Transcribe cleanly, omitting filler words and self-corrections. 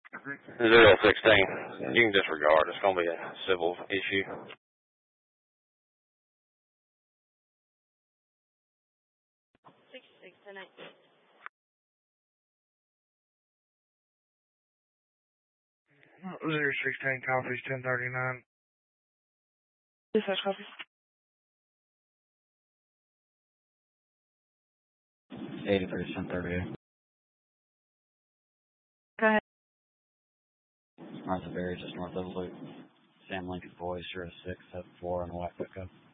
016. You can disregard. It's going to be a civil issue. 016 copies 1039. Dispatch copy. 80% 1038. Go ahead. Martha Berry, just north of Loop. Sam Lincoln Boys, 0674 on the white pickup.